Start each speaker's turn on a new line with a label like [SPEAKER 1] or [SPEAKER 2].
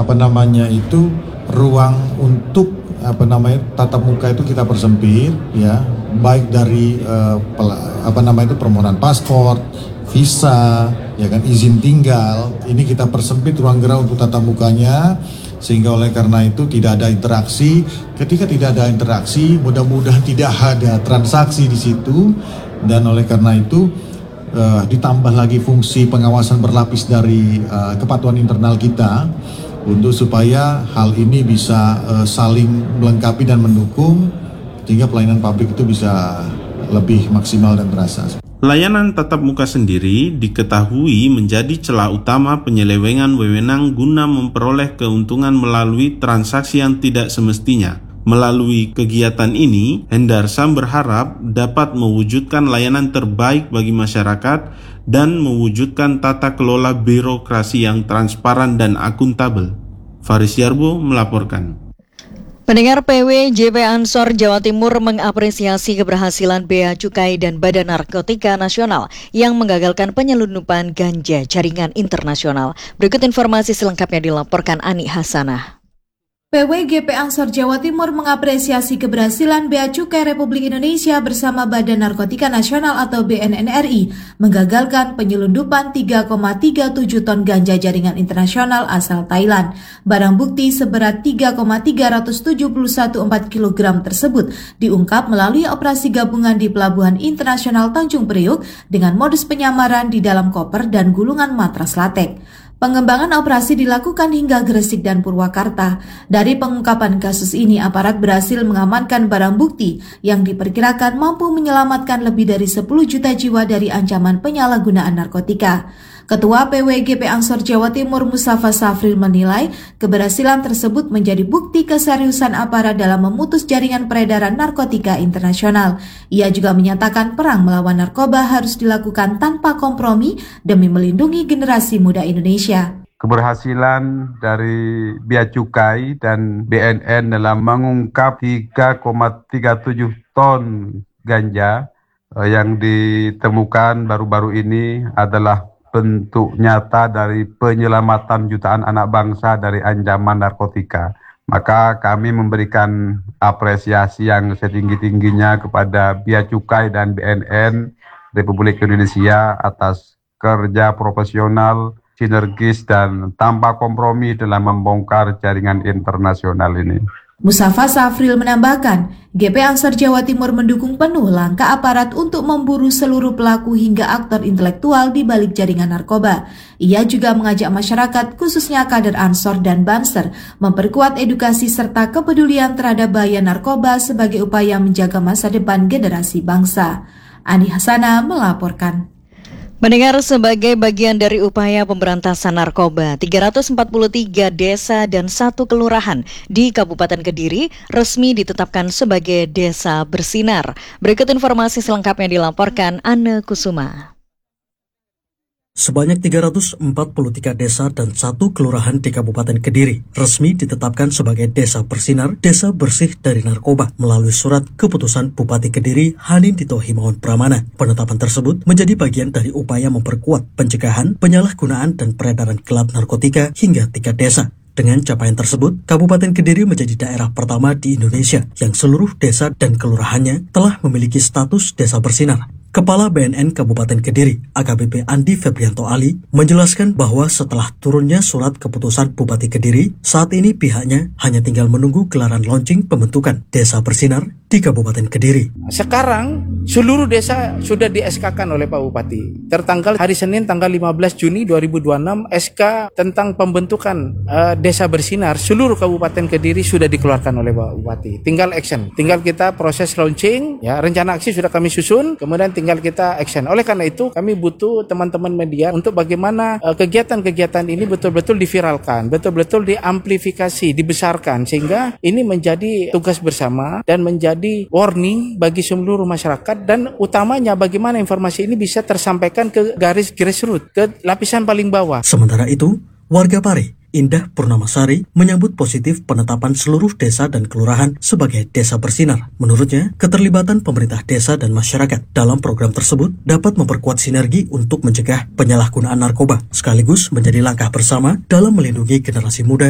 [SPEAKER 1] ruang untuk tatap muka itu kita persempit, ya, baik dari permohonan paspor, visa, ya kan, izin tinggal. Ini kita persempit ruang gerak untuk tatap mukanya, sehingga oleh karena itu tidak ada interaksi. Ketika tidak ada interaksi, mudah-mudahan tidak ada transaksi di situ, dan oleh karena itu ditambah lagi fungsi pengawasan berlapis dari kepatuhan internal kita untuk supaya hal ini bisa saling melengkapi dan mendukung sehingga pelayanan publik itu bisa lebih maksimal dan terasa.
[SPEAKER 2] Layanan tatap muka sendiri diketahui menjadi celah utama penyelewengan wewenang guna memperoleh keuntungan melalui transaksi yang tidak semestinya. Melalui kegiatan ini, Hendarsam berharap dapat mewujudkan layanan terbaik bagi masyarakat dan mewujudkan tata kelola birokrasi yang transparan dan akuntabel. Faris Yarbo melaporkan.
[SPEAKER 3] Pendengar, PW JP Ansor Jawa Timur mengapresiasi keberhasilan Bea Cukai dan Badan Narkotika Nasional yang menggagalkan penyelundupan ganja jaringan internasional. Berikut informasi selengkapnya dilaporkan Ani Hasanah.
[SPEAKER 4] PW GP Ansor Jawa Timur mengapresiasi keberhasilan Bea Cukai Republik Indonesia bersama Badan Narkotika Nasional atau BNNRI menggagalkan penyelundupan 3,37 ton ganja jaringan internasional asal Thailand. Barang bukti seberat 3,3714 kg tersebut diungkap melalui operasi gabungan di Pelabuhan Internasional Tanjung Priuk dengan modus penyamaran di dalam koper dan gulungan matras latek. Pengembangan operasi dilakukan hingga Gresik dan Purwakarta. Dari pengungkapan kasus ini, aparat berhasil mengamankan barang bukti yang diperkirakan mampu menyelamatkan lebih dari 10 juta jiwa dari ancaman penyalahgunaan narkotika. Ketua PWGP Ansor Jawa Timur Mustafa Safril menilai keberhasilan tersebut menjadi bukti keseriusan aparat dalam memutus jaringan peredaran narkotika internasional. Ia juga menyatakan perang melawan narkoba harus dilakukan tanpa kompromi demi melindungi generasi muda Indonesia.
[SPEAKER 5] Keberhasilan dari Bea Cukai dan BNN dalam mengungkap 3,37 ton ganja yang ditemukan baru-baru ini adalah bentuk nyata dari penyelamatan jutaan anak bangsa dari ancaman narkotika. Maka kami memberikan apresiasi yang setinggi-tingginya kepada Bea Cukai dan BNN Republik Indonesia atas kerja profesional, sinergis, dan tanpa kompromi dalam membongkar jaringan internasional ini.
[SPEAKER 4] Mustafa Safril menambahkan, GP Ansor Jawa Timur mendukung penuh langkah aparat untuk memburu seluruh pelaku hingga aktor intelektual di balik jaringan narkoba. Ia juga mengajak masyarakat, khususnya kader Ansor dan Banser, memperkuat edukasi serta kepedulian terhadap bahaya narkoba sebagai upaya menjaga masa depan generasi bangsa. Ani Hasanah melaporkan.
[SPEAKER 3] Mendengar sebagai bagian dari upaya pemberantasan narkoba, 343 desa dan 1 kelurahan di Kabupaten Kediri resmi ditetapkan sebagai desa bersinar. Berikut informasi selengkapnya dilaporkan Anne Kusuma.
[SPEAKER 6] Sebanyak 343 desa dan 1 kelurahan di Kabupaten Kediri resmi ditetapkan sebagai desa bersinar, desa bersih dari narkoba melalui surat keputusan Bupati Kediri Hanin Dito Himawan Pramana. Penetapan tersebut menjadi bagian dari upaya memperkuat pencegahan, penyalahgunaan dan peredaran gelap narkotika hingga 3 desa. Dengan capaian tersebut, Kabupaten Kediri menjadi daerah pertama di Indonesia yang seluruh desa dan kelurahannya telah memiliki status desa bersinar. Kepala BNN Kabupaten Kediri, AKBP Andi Febrianto Ali, menjelaskan bahwa setelah turunnya surat keputusan Bupati Kediri, saat ini pihaknya hanya tinggal menunggu gelaran launching pembentukan Desa Bersinar di Kabupaten Kediri.
[SPEAKER 7] Sekarang, seluruh desa sudah di-SK-kan oleh Pak Bupati. Tertanggal hari Senin tanggal 15 Juni 2026, SK tentang pembentukan Desa Bersinar, seluruh Kabupaten Kediri sudah dikeluarkan oleh Pak Bupati. Tinggal action, tinggal kita proses launching, ya, rencana aksi sudah kami susun, kemudian tinggal kita action. Oleh karena itu, kami butuh teman-teman media untuk bagaimana kegiatan-kegiatan ini betul-betul diviralkan, betul-betul diamplifikasi, dibesarkan, sehingga ini menjadi tugas bersama dan menjadi warning bagi seluruh masyarakat, dan utamanya bagaimana informasi ini bisa tersampaikan ke garis grassroots, ke lapisan paling bawah.
[SPEAKER 6] Sementara itu, warga Pare, Indah Purnamasari, menyambut positif penetapan seluruh desa dan kelurahan sebagai desa bersinar. Menurutnya, keterlibatan pemerintah desa dan masyarakat dalam program tersebut dapat memperkuat sinergi untuk mencegah penyalahgunaan narkoba, sekaligus menjadi langkah bersama dalam melindungi generasi muda